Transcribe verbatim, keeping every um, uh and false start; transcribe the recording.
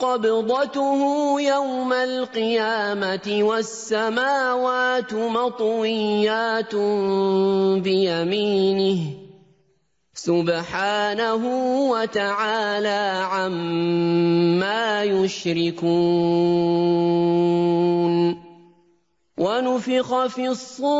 قبضته يوم القيامة والسماوات مطويات بيمينه سبحانه وتعالى عما يشركون ونفخ في الصور